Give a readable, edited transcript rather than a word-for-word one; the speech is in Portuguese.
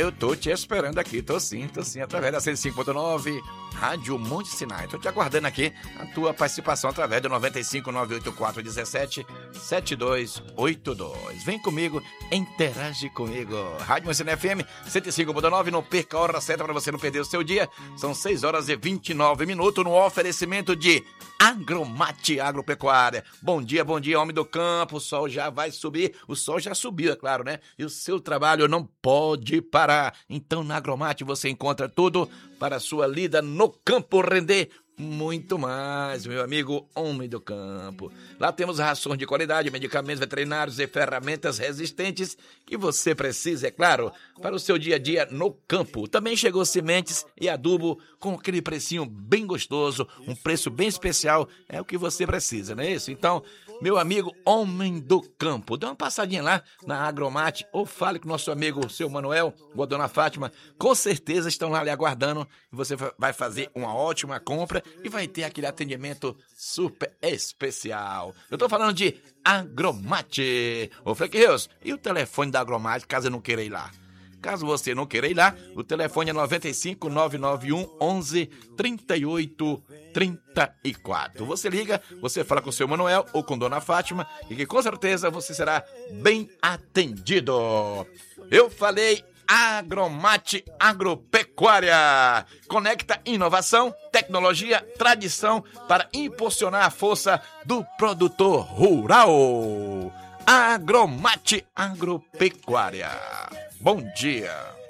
Eu tô te esperando aqui, tô sim, através da 105.9 Rádio Monte Sinai. Tô te aguardando aqui a tua participação através do 95984177282. Vem comigo, interage comigo. Rádio Monte Sinai FM 105.9, não perca a hora certa para você não perder o seu dia. São 6 horas e 29 minutos no oferecimento de Agromate Agropecuária. Bom dia, homem do campo. O sol já vai subir. O sol já subiu, é claro, né? E o seu trabalho não pode parar. Então, na Agromate você encontra tudo para a sua lida no campo render muito mais, meu amigo homem do campo. Lá temos rações de qualidade, medicamentos veterinários e ferramentas resistentes que você precisa, é claro, para o seu dia a dia no campo. Também chegou sementes e adubo com aquele precinho bem gostoso, um preço bem especial, é o que você precisa, não é isso? Então, meu amigo homem do campo, dê uma passadinha lá na Agromate ou fale com o nosso amigo, seu Manuel ou a dona Fátima, com certeza estão lá lhe aguardando e você vai fazer uma ótima compra e vai ter aquele atendimento super especial. Eu tô falando de Agromate. Ô, Frank Rios, e o telefone da Agromate, caso eu não queira ir lá? Caso você não queira ir lá, o telefone é 95 991 11 38 34. Você liga, você fala com o seu Manuel ou com Dona Fátima e que com certeza você será bem atendido. Eu falei Agromate Agropecuária. Conecta inovação, tecnologia, tradição para impulsionar a força do produtor rural. Agromate Agropecuária. Bom dia.